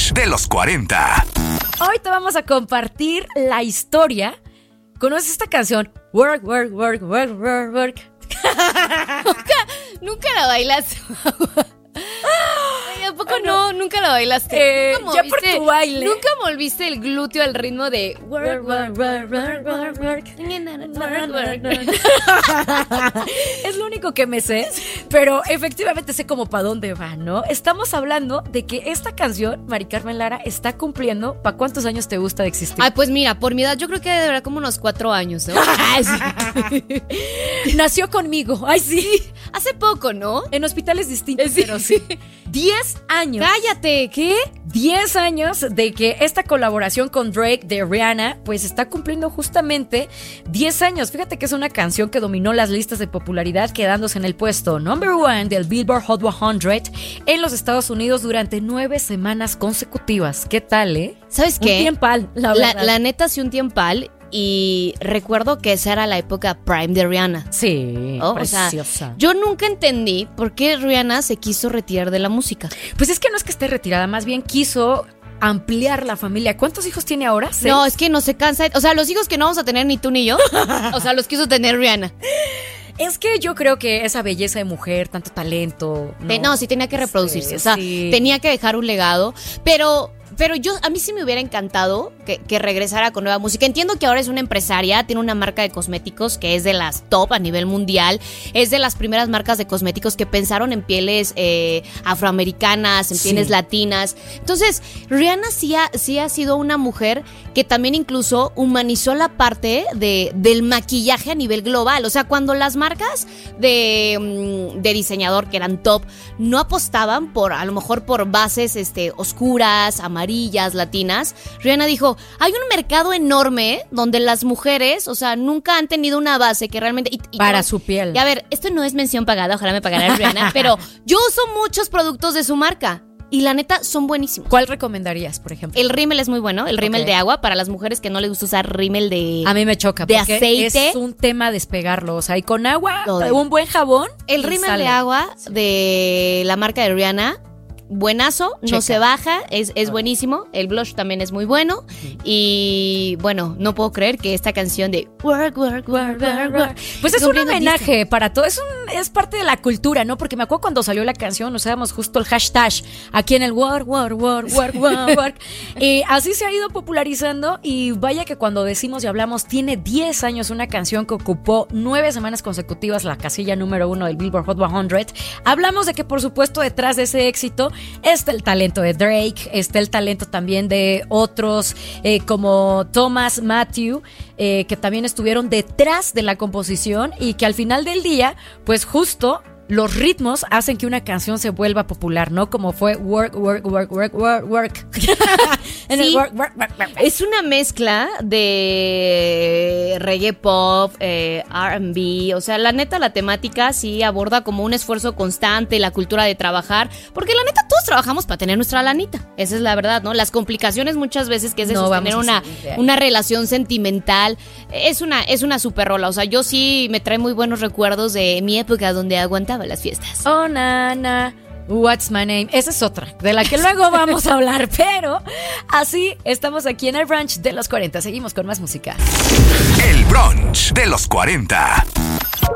brunch de los 40. Hoy te vamos a compartir la historia. ¿Conoces esta canción? Work, work, work, work, work, work. Nunca la bailaste. Ay, ¿a poco no? Nunca la bailaste. Ya por tu baile. Nunca volviste el glúteo al ritmo de Work, work, work, work, work, work. Es lo único que me sé, pero efectivamente sé como para dónde va, ¿no? Estamos hablando de que esta canción, Mari Carmen Lara, está cumpliendo. ¿Para cuántos años te gusta de existir? Ay, pues mira, por mi edad yo creo que debe durar como unos 4 años, ¿no? Nació conmigo. Ay, sí. Hace poco, ¿no? En hospitales distintos, Sí. pero sí. 10 años. Cállate, ¿qué? 10 años de que esta colaboración con Drake de Rihanna pues está cumpliendo justamente 10 años. Fíjate que es una canción que dominó las listas de popularidad, quedándose en el puesto number 1 del Billboard Hot 100 en los Estados Unidos durante 9 semanas consecutivas. ¿Qué tal, eh? ¿Sabes qué? Un tiempal, la verdad. La neta sí un tiempal. Y recuerdo que esa era la época prime de Rihanna. Sí, Oh, preciosa. o sea, yo nunca entendí por qué Rihanna se quiso retirar de la música. Pues es que no es que esté retirada, más bien quiso ampliar la familia. ¿Cuántos hijos tiene ahora? 6. No, es que no se cansa. O sea, los hijos que no vamos a tener ni tú ni yo, o sea, los quiso tener Rihanna. Es que yo creo que esa belleza de mujer, tanto talento. No, sí tenía que reproducirse. Sí, o sea, sí. tenía que dejar un legado. Pero a mí sí me hubiera encantado que regresara con nueva música. Entiendo que ahora es una empresaria, tiene una marca de cosméticos que es de las top a nivel mundial. Es de las primeras marcas de cosméticos que pensaron en pieles afroamericanas, en pieles latinas. Entonces, Rihanna sí ha sido una mujer que también incluso humanizó la parte del maquillaje a nivel global. O sea, cuando las marcas de diseñador que eran top no apostaban a lo mejor por bases oscuras, amarillas, latinas, Rihanna dijo, hay un mercado enorme donde las mujeres, o sea, nunca han tenido una base que realmente... Para su piel. Y a ver, esto no es mención pagada, ojalá me pagara Rihanna, pero yo uso muchos productos de su marca y la neta son buenísimos. ¿Cuál recomendarías, por ejemplo? El rímel es muy bueno, el rímel de agua, para las mujeres que no les gusta usar rímel de... A mí me choca de porque aceite. es un tema despegarlo, o sea, y con agua, Todo. un buen jabón. El y rímel sale. de agua de la marca de Rihanna, buenazo, Checa. no se baja, es buenísimo. El blush también es muy bueno. Y bueno, no puedo creer que esta canción de Work, Work, Work, Work, Work, Pues es un cumpliendo homenaje para todo, es parte de la cultura, ¿no? Porque me acuerdo cuando salió la canción, usábamos justo el hashtag aquí en el work, work, work, work, work, work. Y así se ha ido popularizando y vaya que cuando decimos y hablamos, tiene 10 años una canción que ocupó 9 semanas consecutivas la casilla número 1 del Billboard Hot 100. Hablamos de que por supuesto detrás de ese éxito está el talento de Drake, está el talento también de otros como Thomas Matthew, que también estuvieron detrás de la composición y que al final del día, pues justo los ritmos hacen que una canción se vuelva popular, ¿no? Como fue Work, Work, Work, Work, Work, Work. En el Sí. work, work, work, work. Es una mezcla de reggae pop, R&B, o sea, la neta la temática sí aborda como un esfuerzo constante, la cultura de trabajar, porque la neta todos trabajamos para tener nuestra lanita, esa es la verdad, ¿no? Las complicaciones muchas veces que es de No sostener vamos a salir de ahí. una relación sentimental, es una super rola, o sea, yo sí me trae muy buenos recuerdos de mi época donde aguantaba las fiestas. Oh, nana, what's my name? Esa es otra, de la que luego vamos a hablar, pero así estamos aquí en el brunch de los 40. Seguimos con más música. El brunch de los 40.